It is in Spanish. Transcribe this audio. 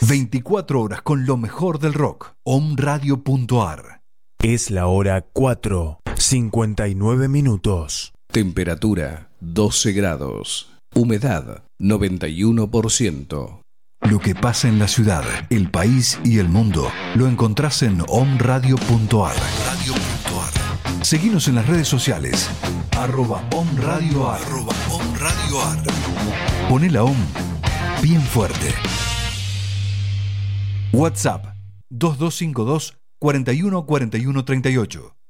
24 horas con lo mejor del rock. Omradio.ar. Es la hora 4:59. Temperatura 12 grados. Humedad 91%. Lo que pasa en la ciudad, el país y el mundo lo encontrás en omradio.ar. Seguinos en las redes sociales. @omradioar. Poné la OM bien fuerte. WhatsApp 2252 41 41 38.